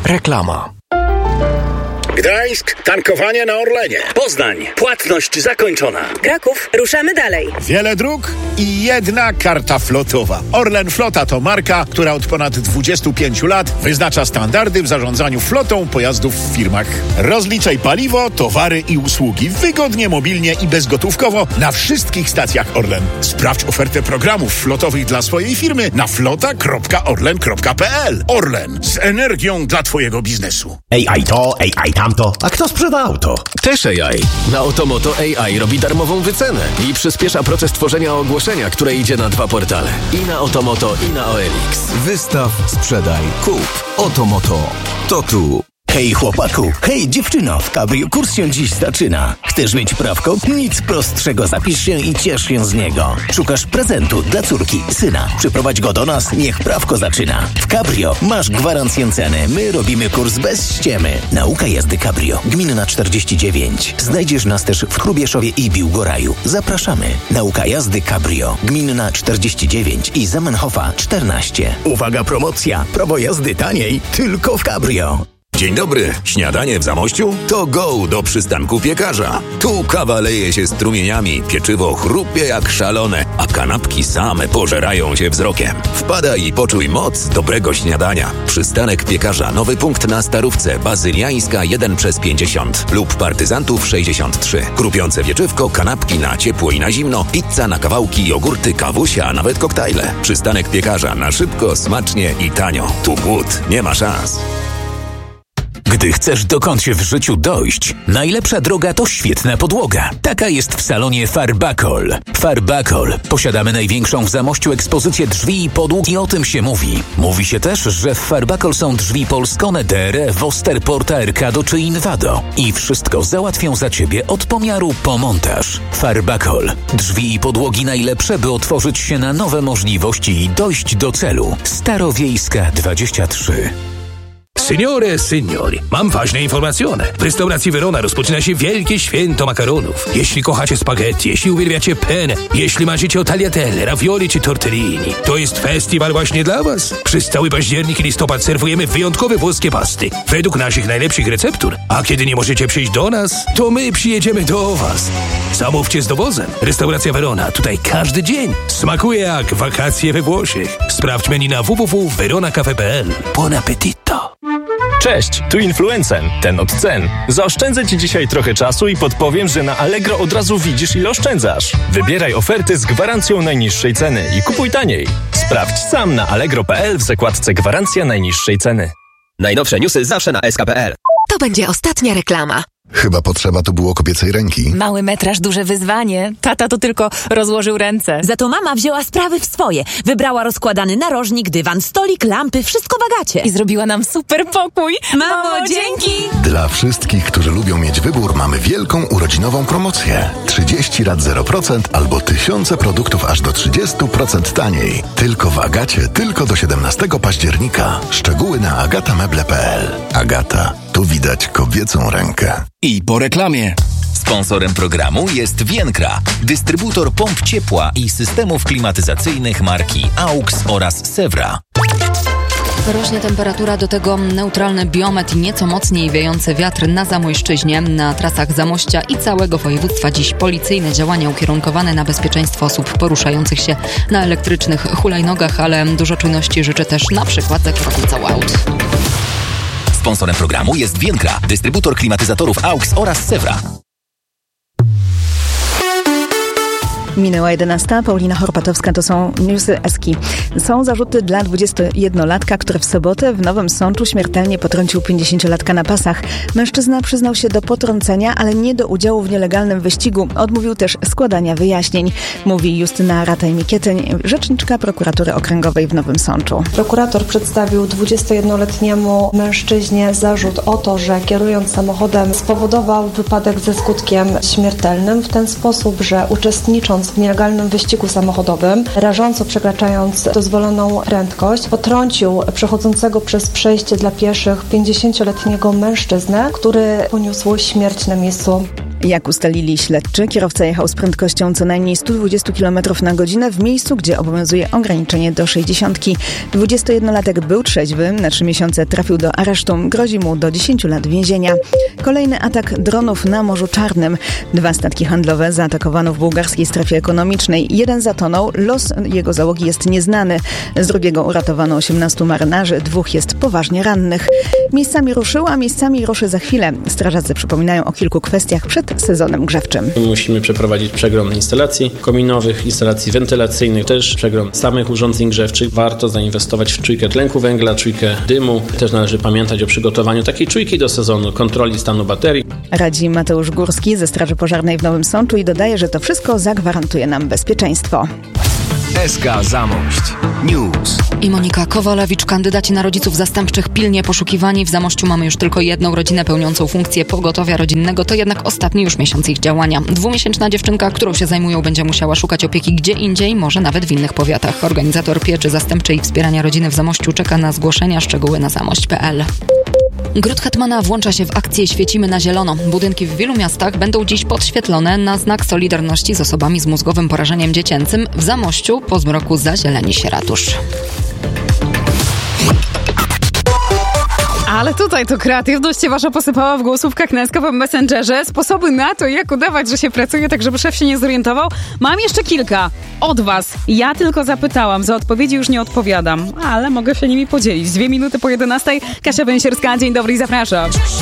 Reklama. Gdańsk, tankowanie na Orlenie. Poznań, płatność zakończona. Kraków, ruszamy dalej. Wiele dróg i jedna karta flotowa. Orlen Flota to marka, która od ponad 25 lat wyznacza standardy w zarządzaniu flotą pojazdów w firmach. Rozliczaj paliwo, towary i usługi wygodnie, mobilnie i bezgotówkowo na wszystkich stacjach Orlen. Sprawdź ofertę programów flotowych dla swojej firmy na flota.orlen.pl. Orlen, z energią dla twojego biznesu. AI to, AI tamto. A kto sprzeda auto? Też AI. Na Otomoto AI robi darmową wycenę i przyspiesza proces tworzenia ogłoszenia, które idzie na 2 portale. I na Otomoto, i na OLX. Wystaw, sprzedaj, kup. Otomoto. To tu. Hej chłopaku, hej dziewczyno, w Cabrio kurs się dziś zaczyna. Chcesz mieć prawko? Nic prostszego, zapisz się i ciesz się z niego. Szukasz prezentu dla córki, syna. Przyprowadź go do nas, niech prawko zaczyna. W Cabrio masz gwarancję ceny, my robimy kurs bez ściemy. Nauka jazdy Cabrio, gminna 49. Znajdziesz nas też w Hrubieszowie i Biłgoraju. Zapraszamy. Nauka jazdy Cabrio, gminna 49 i Zamenhofa 14. Uwaga, promocja, prawo jazdy taniej, tylko w Cabrio. Dzień dobry. Śniadanie w Zamościu? To go do przystanku piekarza. Tu kawa leje się strumieniami, pieczywo chrupie jak szalone, a kanapki same pożerają się wzrokiem. Wpadaj i poczuj moc dobrego śniadania. Przystanek piekarza. Nowy punkt na Starówce. Bazyliańska 1/50 lub Partyzantów 63. Krupiące wieczywko, kanapki na ciepło i na zimno, pizza na kawałki, jogurty, kawusia, a nawet koktajle. Przystanek piekarza. Na szybko, smacznie i tanio. Tu głód nie ma szans. Gdy chcesz dokąd się w życiu dojść, najlepsza droga to świetna podłoga. Taka jest w salonie Farbakol. Farbakol. Posiadamy największą w Zamościu ekspozycję drzwi i podłóg i o tym się mówi. Mówi się też, że w Farbakol są drzwi Polskone, DR, Wosterporta, Erkado czy Invado. I wszystko załatwią za Ciebie od pomiaru po montaż. Farbakol. Drzwi i podłogi najlepsze, by otworzyć się na nowe możliwości i dojść do celu. Starowiejska 23. Signore e signori, mam ważne informacje. W restauracji Verona rozpoczyna się wielkie święto makaronów. Jeśli kochacie spaghetti, jeśli uwielbiacie penne, jeśli marzycie o tagliatelle, ravioli czy tortellini, to jest festiwal właśnie dla Was. Przez cały październik i listopad serwujemy wyjątkowe włoskie pasty według naszych najlepszych receptur. A kiedy nie możecie przyjść do nas, to my przyjedziemy do Was. Zamówcie z dowozem. Restauracja Verona, tutaj każdy dzień smakuje jak wakacje we Włoszech. Sprawdź menu na www.veronacafe.pl. Buon appetito! Cześć, tu Influencen, ten od cen. Zaoszczędzę Ci dzisiaj trochę czasu i podpowiem, że na Allegro od razu widzisz, ile oszczędzasz. Wybieraj oferty z gwarancją najniższej ceny i kupuj taniej. Sprawdź sam na allegro.pl w zakładce Gwarancja najniższej ceny. Najnowsze newsy zawsze na sk.pl. To będzie ostatnia reklama. Chyba potrzeba tu było kobiecej ręki. Mały metraż, duże wyzwanie. Tata to tylko rozłożył ręce. Za to mama wzięła sprawy w swoje. Wybrała rozkładany narożnik, dywan, stolik, lampy, wszystko w Agacie. I zrobiła nam super pokój. Mamo, dzięki! Dla wszystkich, którzy lubią mieć wybór, mamy wielką urodzinową promocję. 30 rat 0% albo tysiące produktów aż do 30% taniej. Tylko w Agacie, tylko do 17 października. Szczegóły na agatameble.pl. Agata, tu widać kobiecą rękę. I po reklamie. Sponsorem programu jest Vienkra, dystrybutor pomp ciepła i systemów klimatyzacyjnych marki AUX oraz Sewra. Rośnie temperatura, do tego neutralny biometr i nieco mocniej wiejący wiatr na Zamojszczyźnie. Na trasach Zamościa i całego województwa dziś policyjne działania ukierunkowane na bezpieczeństwo osób poruszających się na elektrycznych hulajnogach, ale dużo czujności życzy też na przykład za kierownicą aut. Sponsorem programu jest Vienkra, dystrybutor klimatyzatorów AUX oraz Sewra. Minęła 11. Paulina Horpatowska, to są newsy Eski. Są zarzuty dla 21-latka, który w sobotę w Nowym Sączu śmiertelnie potrącił 50-latka na pasach. Mężczyzna przyznał się do potrącenia, ale nie do udziału w nielegalnym wyścigu. Odmówił też składania wyjaśnień. Mówi Justyna Rataj-Mikieteń, rzeczniczka prokuratury okręgowej w Nowym Sączu. Prokurator przedstawił 21-letniemu mężczyźnie zarzut o to, że kierując samochodem spowodował wypadek ze skutkiem śmiertelnym w ten sposób, że uczestnicząc w nielegalnym wyścigu samochodowym, rażąco przekraczając dozwoloną prędkość, potrącił przechodzącego przez przejście dla pieszych 50-letniego mężczyznę, który poniósł śmierć na miejscu Jak ustalili śledczy, kierowca jechał z prędkością co najmniej 120 km na godzinę w miejscu, gdzie obowiązuje ograniczenie do 60. 21-latek był trzeźwy, na 3 miesiące trafił do aresztu, grozi mu do 10 lat więzienia. Kolejny atak dronów na Morzu Czarnym. 2 statki handlowe zaatakowano w bułgarskiej strefie ekonomicznej. Jeden zatonął, los jego załogi jest nieznany. Z drugiego uratowano 18 marynarzy, 2 jest poważnie rannych. Miejscami ruszył, a miejscami ruszy za chwilę. Strażacy przypominają o kilku kwestiach przed sezonem grzewczym. Musimy przeprowadzić przegląd instalacji kominowych, instalacji wentylacyjnych, też przegląd samych urządzeń grzewczych. Warto zainwestować w czujkę tlenku węgla, czujkę dymu. Też należy pamiętać o przygotowaniu takiej czujki do sezonu, kontroli stanu baterii. Radzi Mateusz Górski ze Straży Pożarnej w Nowym Sączu i dodaje, że to wszystko zagwarantuje nam bezpieczeństwo. SK Zamość News. I Monika Kowalewicz, kandydaci na rodziców zastępczych pilnie poszukiwani. W Zamościu mamy już tylko jedną rodzinę pełniącą funkcję pogotowia rodzinnego. To jednak ostatni już miesiąc ich działania. 2-miesięczna dziewczynka, którą się zajmują, będzie musiała szukać opieki gdzie indziej, może nawet w innych powiatach. Organizator pieczy zastępczej i wspierania rodziny w Zamościu czeka na zgłoszenia. Szczegóły na zamość.pl. Gród Hetmana włącza się w akcję Świecimy na zielono. Budynki w wielu miastach będą dziś podświetlone na znak solidarności z osobami z mózgowym porażeniem dziecięcym. W Zamościu po zmroku zazieleni się ratusz. Ale tutaj to kreatywność się wasza posypała w głosówkach na SK Messengerze. Sposoby na to, jak udawać, że się pracuje, tak żeby szef się nie zorientował. Mam jeszcze kilka od was. Ja tylko zapytałam, za odpowiedzi już nie odpowiadam, ale mogę się nimi podzielić. 2 minuty po 11. Kasia Węsierska, dzień dobry i zapraszam.